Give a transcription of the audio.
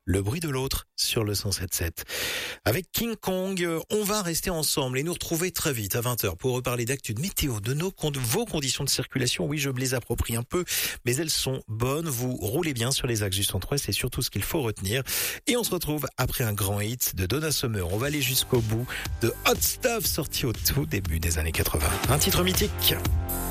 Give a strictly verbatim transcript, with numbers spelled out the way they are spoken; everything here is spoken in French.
Le bruit de l'autre sur le cent sept sept. Avec King Kong, on va rester ensemble et nous retrouver très vite à vingt heures pour reparler d'actu de météo, de nos, de vos conditions de circulation. Oui, je me les approprie un peu, mais elles sont bonnes. Vous roulez bien sur les axes du centre-ouest, c'est surtout ce qu'il faut retenir. Et on se retrouve après un grand hit de Donna Summer. On va aller jusqu'au bout de Hot Stuff, sorti au tout début des années quatre-vingts. Un titre mythique.